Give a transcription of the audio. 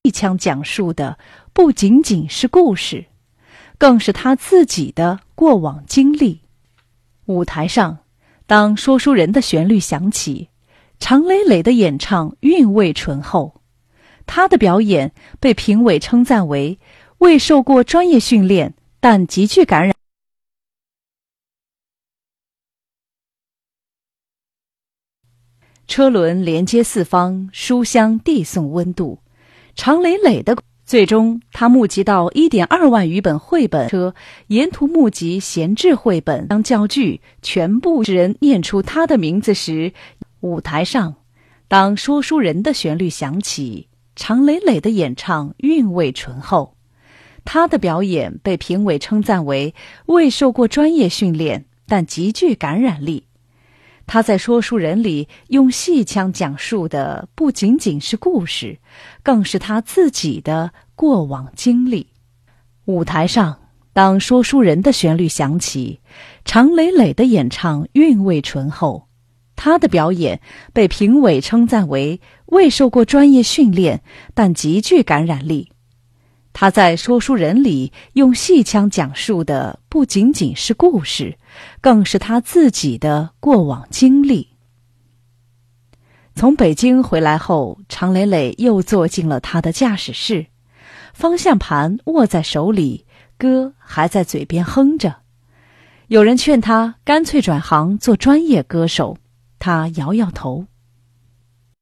细腔讲述的不仅仅是故事，更是他自己的过往经历。舞台上，当说书人的旋律响起，常磊磊的演唱韵味醇厚，他的表演被评委称赞为未受过专业训练，但极具感染。车轮连接四方，书香递送温度。常磊磊的最终，他募集到 1.2 万余本绘本车，沿途募集闲置绘本当教具，全部人念出他的名字时，舞台上，当说书人的旋律响起，常磊磊的演唱韵味醇厚，他的表演被评委称赞为未受过专业训练，但极具感染力。他在说书人里用戏腔讲述的不仅仅是故事，更是他自己的过往经历。舞台上，当说书人的旋律响起，常磊磊的演唱韵味醇厚，他的表演被评委称赞为未受过专业训练，但极具感染力。他在说书人里用戏腔讲述的不仅仅是故事，更是他自己的过往经历。从北京回来后，常磊磊又坐进了他的驾驶室，方向盘握在手里，歌还在嘴边哼着。有人劝他干脆转行做专业歌手，他摇摇头。